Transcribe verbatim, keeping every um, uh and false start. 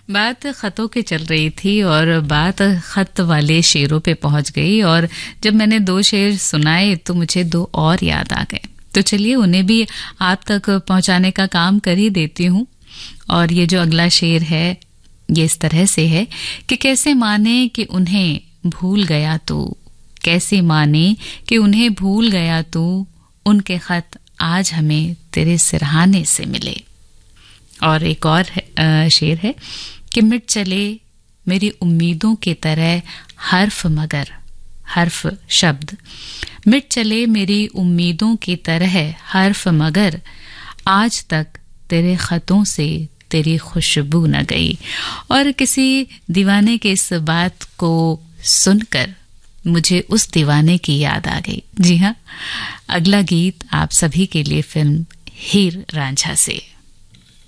बात खतों की चल रही थी और बात खत वाले शेरों पे पहुंच गई और जब मैंने दो शेर सुनाए तो मुझे दो और याद आ गए। तो चलिए उन्हें भी आप तक पहुंचाने का काम कर ही देती हूँ। और ये जो अगला शेर है ये इस तरह से है कि कैसे माने कि उन्हें भूल गया तू, कैसे माने कि उन्हें भूल गया तू, उनके खत आज हमें तेरे सिरहाने से मिले। और एक और है, शेर है कि मिट चले मेरी उम्मीदों की तरह हर्फ मगर हर्फ शब्द, मिट चले मेरी उम्मीदों की तरह हर्फ मगर, आज तक तेरे खतों से तेरी खुशबू न गई। और किसी दीवाने के इस बात को सुनकर मुझे उस दीवाने की याद आ गई। जी हाँ, अगला गीत आप सभी के लिए फिल्म हीर रांझा से।